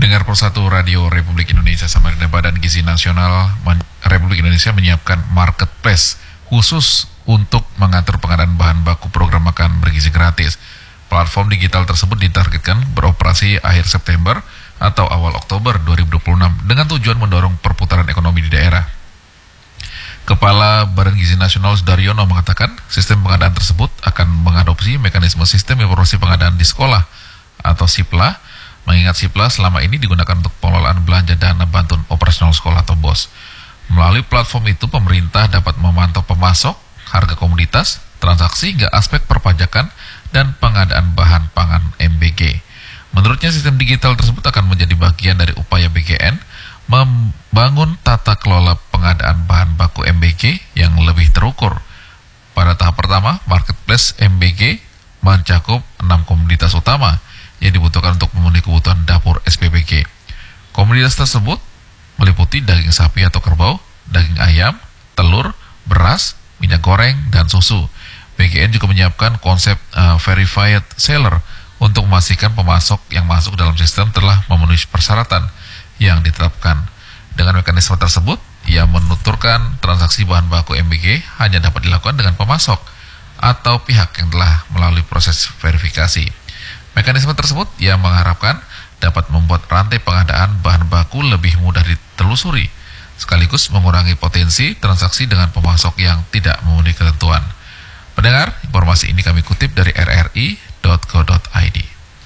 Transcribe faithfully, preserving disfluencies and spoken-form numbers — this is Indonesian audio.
Dengar Persatu Radio Republik Indonesia Samarinda, Badan Gizi Nasional Republik Indonesia menyiapkan marketplace khusus untuk mengatur pengadaan bahan baku program makan bergizi gratis. Platform digital tersebut ditargetkan beroperasi akhir September atau awal Oktober dua ribu dua puluh enam dengan tujuan mendorong perputaran ekonomi di daerah. Kepala Badan Gizi Nasional Sudaryono mengatakan sistem pengadaan tersebut akan mengadopsi mekanisme sistem informasi pengadaan di sekolah atau SIPLA, mengingat SIPLA selama ini digunakan untuk pengelolaan belanja dana bantuan operasional sekolah atau B O S. Melalui platform itu, pemerintah dapat memantau pemasok, harga komoditas, transaksi hingga aspek perpajakan dan pengadaan bahan pangan M B G. Menurutnya, sistem digital tersebut akan menjadi bagian dari upaya B G N membangun tata kelola pengadaan bahan baku M B G yang lebih terukur. Pada tahap pertama, marketplace M B G mencakup enam komoditas utama yang dibutuhkan untuk memenuhi kebutuhan dapur S P B G. Komoditas tersebut meliputi daging sapi atau kerbau, daging ayam, telur, beras, minyak goreng, dan susu. B G N juga menyiapkan konsep uh, verified seller untuk memastikan pemasok yang masuk dalam sistem telah memenuhi persyaratan yang ditetapkan. Dengan mekanisme tersebut, ia menuturkan transaksi bahan baku M B G hanya dapat dilakukan dengan pemasok atau pihak yang telah melalui proses verifikasi. Mekanisme tersebut ia mengharapkan dapat membuat rantai pengadaan bahan baku lebih mudah ditelusuri, sekaligus mengurangi potensi transaksi dengan pemasok yang tidak memenuhi ketentuan. Pendengar, informasi ini kami kutip dari r r i titik co titik i d.